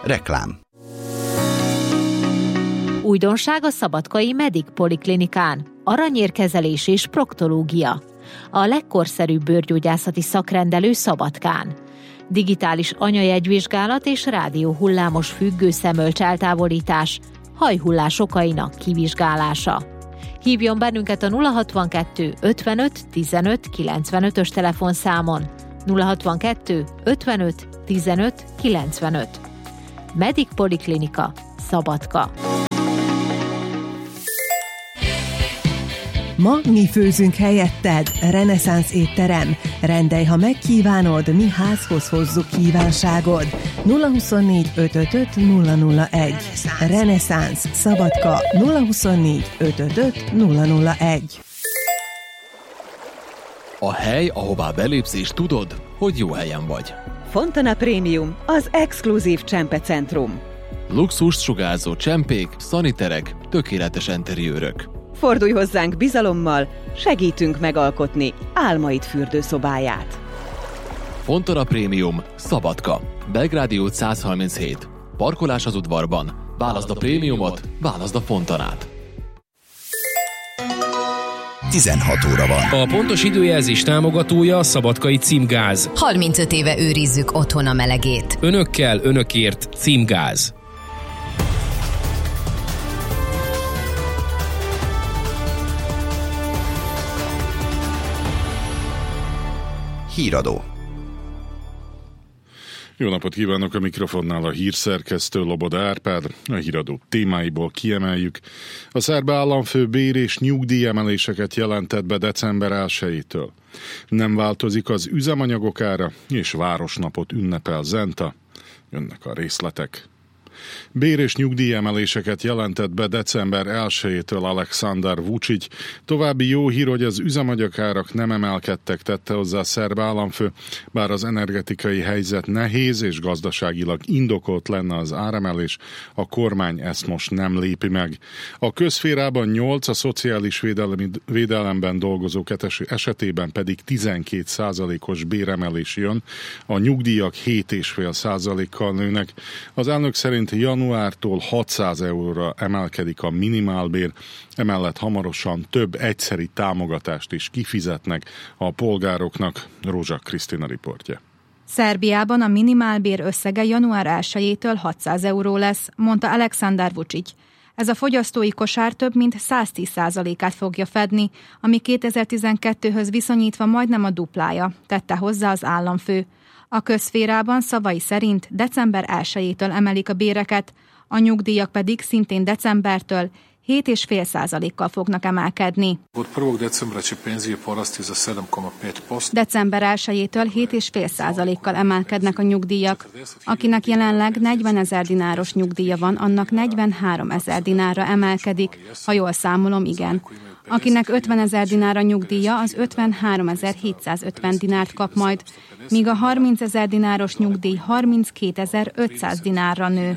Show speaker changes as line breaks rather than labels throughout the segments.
Reklám.
Újdonság a szabadkai Medic Poliklinikán. Aranyérkezelés és proktológia. A legkorszerűbb bőrgyógyászati szakrendelő Szabadkán. Digitális anyajegyvizsgálat és rádióhullámos függő szemölcs eltávolítás, hajhullás okainak kivizsgálása. Hívjon bennünket a 062 55 15 95-ös telefonszámon. 062 55 15 95. Medic Poliklinika, Szabadka.
Ma mi főzünk helyetted, reneszánsz étterem. Rendelj, ha megkívánod, mi házhoz hozzuk kívánságod. 024 555 001. Reneszánsz, Szabadka, 024 555 001.
A hely, ahová belépsz és tudod, hogy jó helyen vagy.
Fontana Premium, az exkluzív csempecentrum.
Luxust sugárzó csempék, szaniterek, tökéletes enteriőrök.
Fordulj hozzánk bizalommal, segítünk megalkotni álmaid fürdőszobáját.
Fontana Premium, Szabadka, Belgrádi út 137. Parkolás az udvarban. Válaszd a prémiumot, válaszd a Fontanát.
16 óra van.
A pontos időjelzés támogatója a Szabadkai Címgáz.
35 éve őrizzük otthon a melegét.
Önökkel, önökért Címgáz.
Híradó.
Jó napot kívánok, a mikrofonnál a hírszerkesztő Loboda Árpád. A híradó témáiból kiemeljük. A szerb államfő bér- és nyugdíjemeléseket jelentett be december 1-től. Nem változik az üzemanyagok ára, és városnapot ünnepel Zenta. Jönnek a részletek. Bér- és nyugdíjemeléseket jelentett be december 1-től Aleksandar Vučić. További jó hír, hogy az üzemanyagárak nem emelkedtek, tette hozzá a szerb államfő, bár az energetikai helyzet nehéz és gazdaságilag indokolt lenne az áremelés, a kormány ezt most nem lépi meg. A közszférában 8, a szociális védelemben dolgozók esetében pedig 12%-os béremelés jön, a nyugdíjak 7,5%-kal nőnek. Az elnök szerint januártól 600 euróra emelkedik a minimálbér, emellett hamarosan több egyszeri támogatást is kifizetnek a polgároknak. Rózsa Krisztina riportja.
Szerbiában a minimálbér összege január 1-től 600 euró lesz, mondta Aleksandar Vučić. Ez a fogyasztói kosár több mint 110%-át fogja fedni, ami 2012-höz viszonyítva majdnem a duplája, tette hozzá az államfő. A közszférában szavai szerint december 1-től emelik a béreket, a nyugdíjak pedig szintén decembertől 7,5%-kal fognak emelkedni. December 1-től 7,5%-kal emelkednek a nyugdíjak. Akinek jelenleg 40 000 dináros nyugdíja van, annak 43 000 dinárra emelkedik, ha jól számolom, igen. Akinek 50 000 dinár a nyugdíja, az 53 750 dinárt kap majd, míg a 30 000 dináros nyugdíj 32 500 dinárra nő.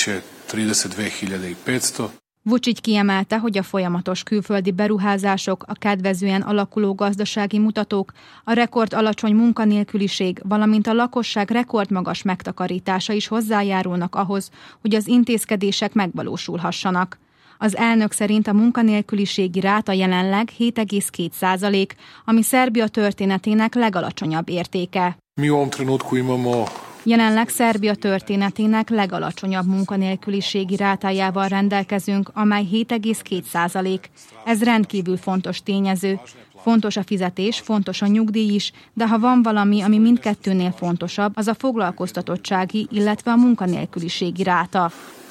Vučić kiemelte, hogy a folyamatos külföldi beruházások, a kedvezően alakuló gazdasági mutatók, a rekord alacsony munkanélküliség, valamint a lakosság rekordmagas megtakarítása is hozzájárulnak ahhoz, hogy az intézkedések megvalósulhassanak. Az elnök szerint a munkanélküliségi ráta jelenleg 7,2%, ami Szerbia történetének legalacsonyabb értéke. Jelenleg Szerbia történetének legalacsonyabb munkanélküliségi rátájával rendelkezünk, amely 7,2%. Ez rendkívül fontos tényező. Fontos a fizetés, fontos a nyugdíj is, de ha van valami, ami mindkettőnél fontosabb, az a foglalkoztatottsági, illetve a munkanélküliségi ráta.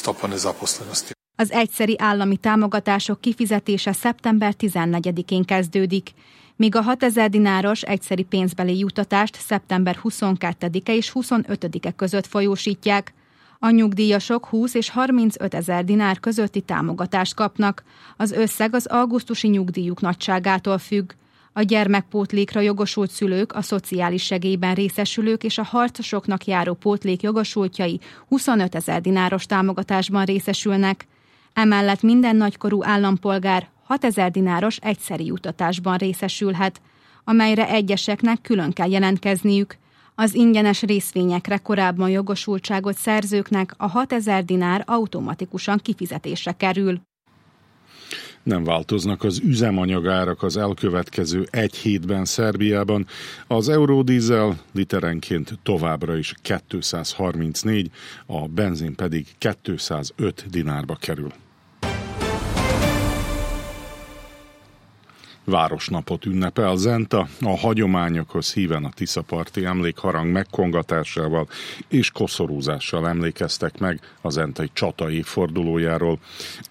Az egyszeri állami támogatások kifizetése szeptember 14-én kezdődik, míg a 6000 dináros egyszeri pénzbeli juttatást szeptember 22-e és 25-e között folyósítják. A nyugdíjasok 20 és 35 000 dinár közötti támogatást kapnak. Az összeg az augusztusi nyugdíjuk nagyságától függ. A gyermekpótlékra jogosult szülők, a szociális segélyben részesülők és a harcosoknak járó pótlék jogosultjai 25 000 dináros támogatásban részesülnek. Emellett minden nagykorú állampolgár 6000 dináros egyszeri juttatásban részesülhet, amelyre egyeseknek külön kell jelentkezniük. Az ingyenes részvényekre korábban jogosultságot szerzőknek a 6000 dinár automatikusan kifizetésre kerül.
Nem változnak az üzemanyagárak az elkövetkező egy hétben Szerbiában. Az eurodízel literenként továbbra is 234, a benzin pedig 205 dinárba kerül. Városnapot ünnepel Zenta, a hagyományokhoz híven a tiszaparti emlékharang megkongatásával és koszorúzással emlékeztek meg a zentai csata évfordulójáról.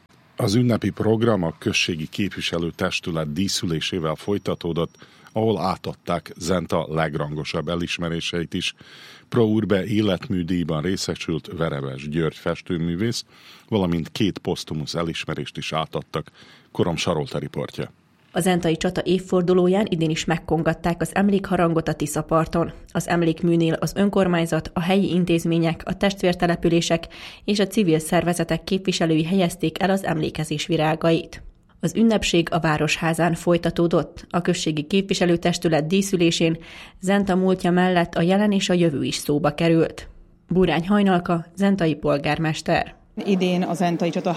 Az ünnepi program a községi képviselőtestület díszülésével folytatódott, ahol átadták Zenta legrangosabb elismeréseit is. Pro Urbe életműdíjban részesült Verebes György festőművész, valamint 2 posztumusz elismerést is átadtak. Korom Sarolta riportja.
A zentai csata évfordulóján idén is megkongatták az emlékharangot a Tiszaparton. Az emlékműnél az önkormányzat, a helyi intézmények, a testvértelepülések és a civil szervezetek képviselői helyezték el az emlékezés virágait. Az ünnepség a Városházán folytatódott. A községi képviselőtestület díszülésén Zenta múltja mellett a jelen és a jövő is szóba került. Burány Hajnalka, zentai polgármester.
Idén a zentai csata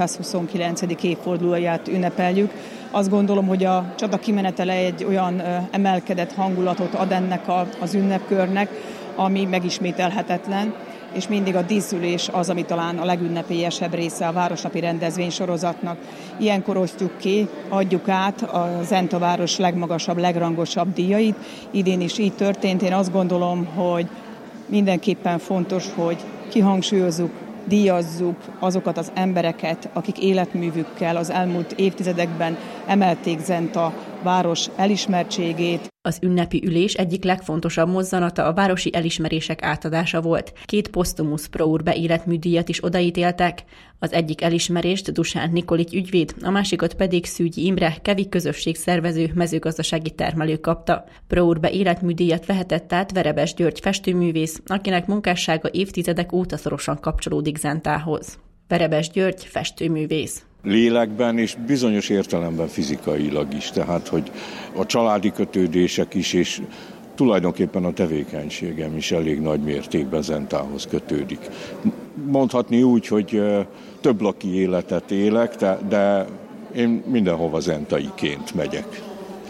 329. évfordulóját ünnepeljük. Azt gondolom, hogy a csata kimenetele egy olyan emelkedett hangulatot ad ennek az ünnepkörnek, ami megismételhetetlen, és mindig a díszülés az, ami talán a legünnepélyesebb része a városnapi rendezvénysorozatnak. Ilyenkor osztjuk ki, adjuk át a Zenta város legmagasabb, legrangosabb díjait. Idén is így történt. Én azt gondolom, hogy mindenképpen fontos, hogy kihangsúlyozzuk, díjazzuk azokat az embereket, akik életművükkel az elmúlt évtizedekben emelték Zenta város elismertségét.
Az ünnepi ülés egyik legfontosabb mozzanata a városi elismerések átadása volt. 2 posztumusz Pro Urbe életműdíjat is odaítéltek. Az egyik elismerést Dusán Nikolics ügyvéd, a másikat pedig Szűgyi Imre, Kevi közösségszervező, mezőgazdasági termelő kapta. Pro Urbe életműdíjat vehetett át Verebes György festőművész, akinek munkássága évtizedek óta szorosan kapcsolódik Zentához. Verebes György festőművész.
Lélekben és bizonyos értelemben fizikailag is, tehát hogy a családi kötődések is, és tulajdonképpen a tevékenységem is elég nagy mértékben Zentához kötődik. Mondhatni úgy, hogy több laki életet élek, de én mindenhova zentaiként megyek.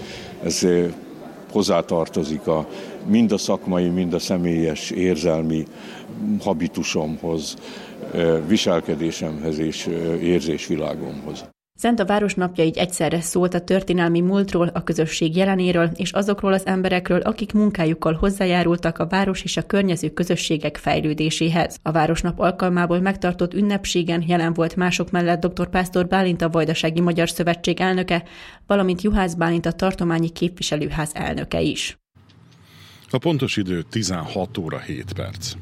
Ez hozzátartozik mind a szakmai, mind a személyes érzelmi habitusomhoz, viselkedésemhez és érzésvilágomhoz.
Zenta városnapja így egyszerre szólt a történelmi múltról, a közösség jelenéről és azokról az emberekről, akik munkájukkal hozzájárultak a város és a környező közösségek fejlődéséhez. A Városnap alkalmából megtartott ünnepségen jelen volt mások mellett dr. Pásztor Bálint, a Vajdasági Magyar Szövetség elnöke, valamint Juhász Bálint, a tartományi képviselőház elnöke is.
A pontos idő 16 óra 7 perc.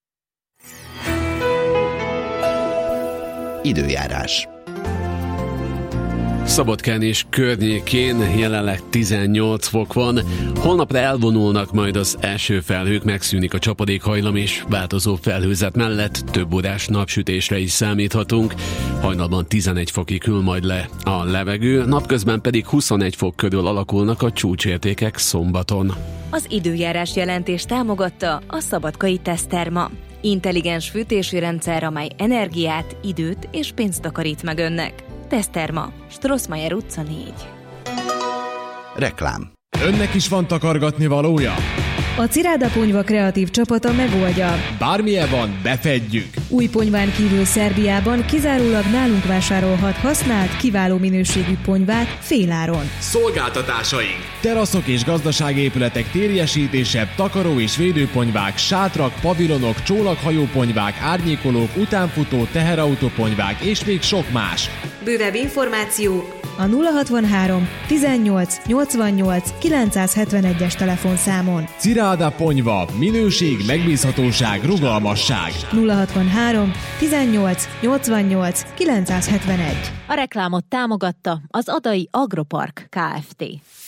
Időjárás.
Szabadkán és környékén jelenleg 18 fok van. Holnapra elvonulnak majd az első felhők, megszűnik a csapadékhajlam, és változó felhőzet mellett több órás napsütésre is számíthatunk. Hajnalban 11 fokig hűl majd le a levegő, napközben pedig 21 fok körül alakulnak a csúcsértékek szombaton.
Az időjárás jelentést támogatta a Szabadkai Teszterma. Intelligens fűtési rendszer, amely energiát, időt és pénzt takarít meg önnek. Teszterma, Strossmayer utca 4.
Reklám.
Önnek is van takargatni valója?
A Ciráda Ponyva kreatív csapata megoldja.
Bármilyen van, befedjük.
Új ponyván kívül Szerbiában kizárólag nálunk vásárolhat használt, kiváló minőségű ponyvát féláron.
Szolgáltatásaink: teraszok és gazdaságépületek térjesítése, takaró és védőponyvák, sátrak, pavilonok, csónakhajóponyvák, árnyékolók, utánfutó, teherautóponyvák és még sok más.
Bővebb információ
a 063 18 88 971-es telefonszámon.
Ciráda Ponyva, minőség, megbízhatóság, rugalmasság.
063 18 88 971.
A reklámot támogatta az Adai Agropark Kft.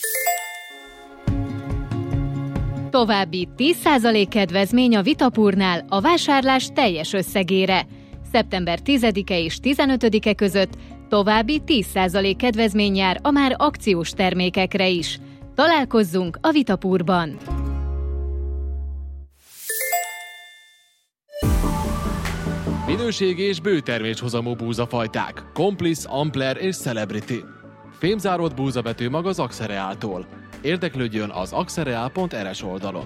További 10% kedvezmény a Vitapurnál a vásárlás teljes összegére. Szeptember 10-e és 15-e között további 10% kedvezmény jár a már akciós termékekre is. Találkozzunk a Vitapurban!
Minőségi és bőterméshozamú búzafajták. Complice, Ampler és Celebrity. Fémzárolt búzabetűmag az Axereáltól. Érdeklődjön az axereal.rs oldalon.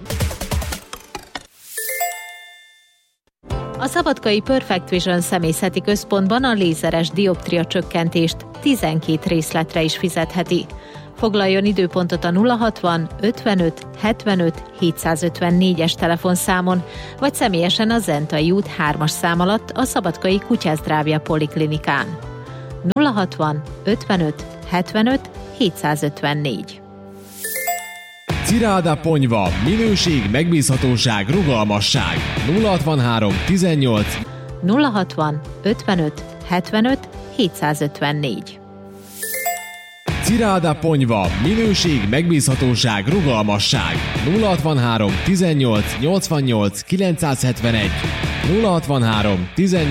A szabadkai Perfect Vision személyzeti központban a lézeres dioptria csökkentést 12 részletre is fizetheti. Foglaljon időpontot a 060 55 75 754-es telefonszámon, vagy személyesen a Zentai út 3-as szám alatt a Szabadkai Kutyázdrávja Poliklinikán. 060 55 75 754.
Ciráda Ponyva. Minőség, megbízhatóság, rugalmasság. 063 18
060 55 75 754.
Ciráda Ponyva. Minőség, megbízhatóság, rugalmasság. 063 18 88 971 063 18